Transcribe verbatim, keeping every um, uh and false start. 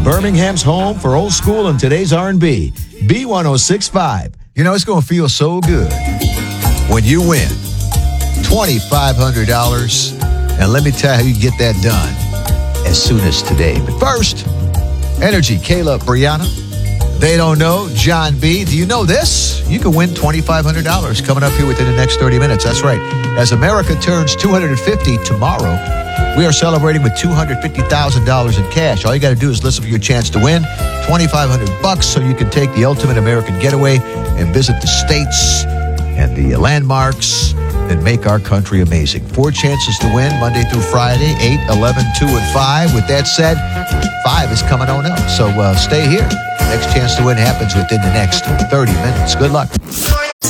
Birmingham's home for old school and today's R and B. B one oh six point five. You know, it's going to feel so good when you win twenty-five hundred dollars. And let me tell you how you get that done as soon as today. But first, Energy, Kayla, Brianna. They don't know. John B. Do you know this? You can win twenty-five hundred dollars coming up here within the next thirty minutes. That's right. As America turns two hundred fifty tomorrow, we are celebrating with two hundred fifty thousand dollars in cash. All you got to do is listen for your chance to win twenty-five hundred bucks so you can take the ultimate American getaway and visit the states and the landmarks that make our country amazing. Four chances to win Monday through Friday, eight, eleven, two, and five. With that said, five is coming on up. So uh, stay here. Next chance to win happens within the next thirty minutes. Good luck.